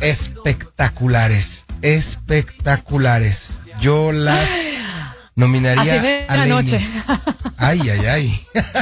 espectaculares. Yo las nominaría a la noche. Ay.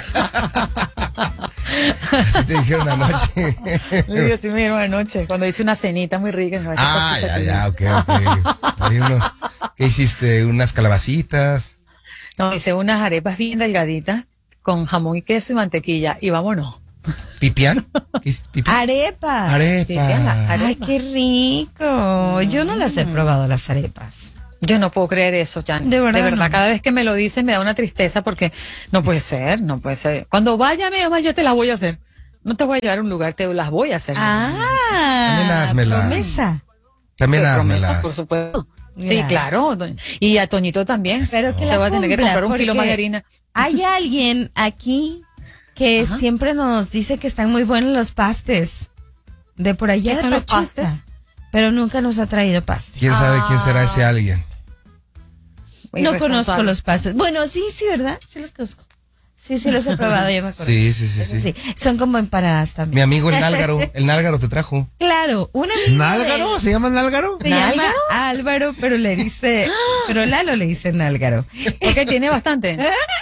Así te dijeron anoche. Sí, así me dijeron anoche, cuando hice una cenita muy rica. Ok. Hay unos, ¿qué hiciste? ¿Unas calabacitas? No, hice unas arepas bien delgaditas con jamón y queso y mantequilla y vámonos. ¿Pipián? Arepa. Ay, qué rico. Yo no las he probado, las arepas. Yo no puedo creer eso, Jan. De verdad. No. Cada vez que me lo dicen me da una tristeza porque no puede ser. Cuando vaya, mi mamá, yo te las voy a hacer. No te voy a llevar a un lugar, te las voy a hacer. También házmelas. Promesa. También házmelas. Por supuesto. Sí, claro. Y a Toñito también. Pero que te va a tener que comprar un kilo más de harina. Hay alguien aquí que siempre nos dice que están muy buenos los pastes. De por allá ¿Qué de son los Pachuca. pastes? Pero nunca nos ha traído pastes. ¿Quién sabe quién será ese alguien? No conozco los pastes. Bueno, sí, ¿verdad? Sí los conozco. Sí, los he probado, ya me acuerdo. Sí. Son como empanadas también. Mi amigo el Nálgaro te trajo. Claro, un amigo. ¿Nálgaro? ¿Se llama Nálgaro? Se llama Álvaro, pero Lalo le dice Nálgaro. Porque tiene bastante.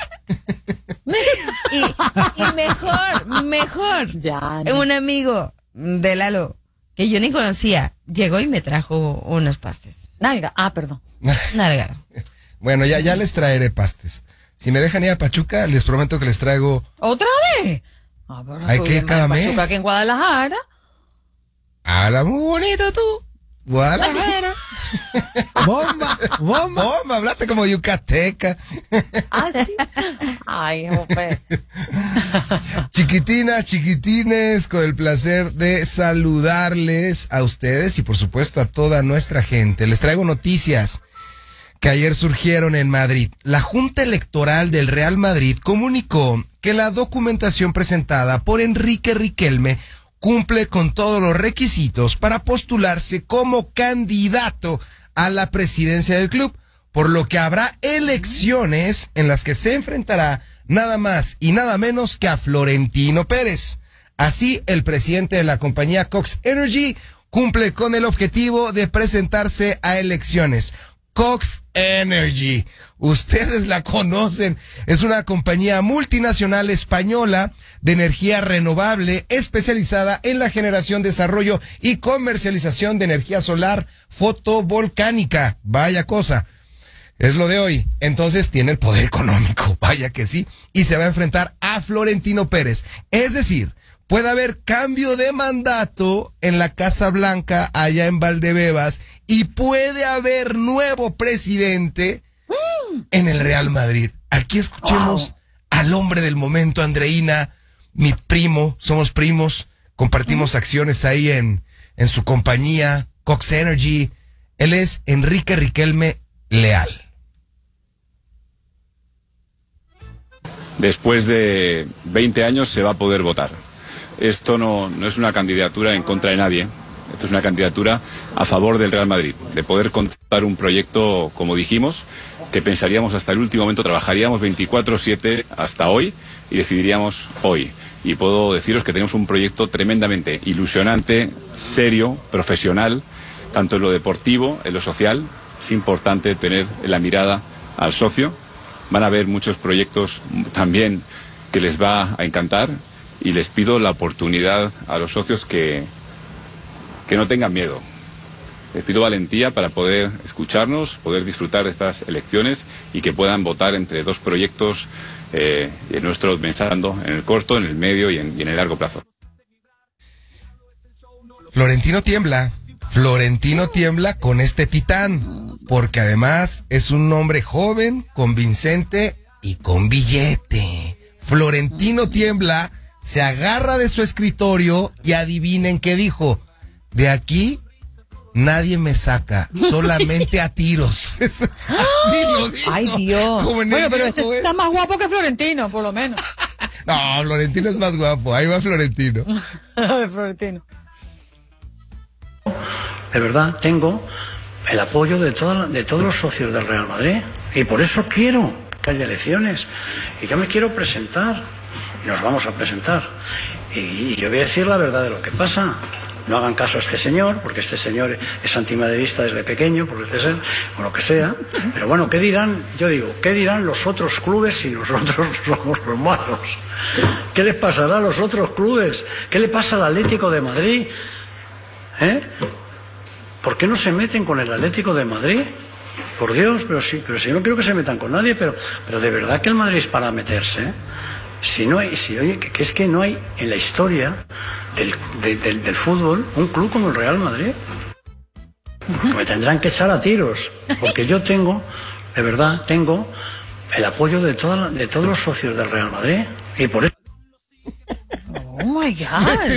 y mejor. Ya. Un amigo de Lalo, que yo ni conocía, llegó y me trajo unos pastes. Perdón. Nálgaro. Bueno, ya les traeré pastes. Si me dejan ir a Pachuca, les prometo que les traigo... ¿Otra vez? Hay que ir cada mes. Pachuca, aquí en Guadalajara. Habla muy bonito tú. Guadalajara. Bomba, hablaste como yucateca. Sí. Ay, jope. Chiquitinas, chiquitines, con el placer de saludarles a ustedes y por supuesto a toda nuestra gente. Les traigo noticias que ayer surgieron en Madrid. La Junta Electoral del Real Madrid comunicó que la documentación presentada por Enrique Riquelme cumple con todos los requisitos para postularse como candidato a la presidencia del club, por lo que habrá elecciones en las que se enfrentará nada más y nada menos que a Florentino Pérez. Así, el presidente de la compañía Cox Energy cumple con el objetivo de presentarse a elecciones. Cox Energy, ustedes la conocen, es una compañía multinacional española de energía renovable especializada en la generación, desarrollo y comercialización de energía solar fotovolcánica. Vaya cosa, es lo de hoy. Entonces tiene el poder económico, vaya que sí, y se va a enfrentar a Florentino Pérez. Es decir, puede haber cambio de mandato en la Casa Blanca allá en Valdebebas y puede haber nuevo presidente en el Real Madrid. Aquí escuchemos al hombre del momento, Andreina, mi primo, somos primos, compartimos acciones ahí en su compañía Cox Energy. Él es Enrique Riquelme Leal. Después de 20 años se va a poder votar. Esto no es una candidatura en contra de nadie, esto es una candidatura a favor del Real Madrid, de poder contar un proyecto, como dijimos, que pensaríamos hasta el último momento, trabajaríamos 24/7 hasta hoy y decidiríamos hoy. Y puedo deciros que tenemos un proyecto tremendamente ilusionante, serio, profesional, tanto en lo deportivo, en lo social. Es importante tener la mirada al socio. Van a haber muchos proyectos también que les va a encantar. Y les pido la oportunidad a los socios que no tengan miedo. Les pido valentía para poder escucharnos, poder disfrutar de estas elecciones y que puedan votar entre dos proyectos nuestros, pensando en el corto, en el medio y en el largo plazo. Florentino tiembla con este titán, porque además es un hombre joven, convincente y con billete. Florentino tiembla, se agarra de su escritorio y adivinen qué dijo. De aquí nadie me saca, solamente a tiros. Así lo dijo. Ay, Dios. Bueno, pero este está más guapo que Florentino, por lo menos. No, Florentino es más guapo. Ahí va Florentino. Florentino. De verdad, tengo el apoyo de todos los socios del Real Madrid. Y por eso quiero que haya elecciones. Y yo me quiero presentar. Nos vamos a presentar. Y yo voy a decir la verdad de lo que pasa. no hagan caso a este señor, porque este señor es antimadridista desde pequeño, por ser, o lo que sea. Pero bueno, ¿qué dirán? Yo digo, ¿qué dirán los otros clubes si nosotros somos los malos? ¿Qué les pasará a los otros clubes? ¿Qué le pasa al Atlético de Madrid? ¿Por qué no se meten con el Atlético de Madrid? Por Dios, pero si yo no quiero que se metan con nadie, pero de verdad que el Madrid es para meterse. Oye, que es que no hay en la historia del fútbol un club como el Real Madrid. Me tendrán que echar a tiros, porque yo tengo el apoyo de todos los socios del Real Madrid. Y por eso... Oh my God.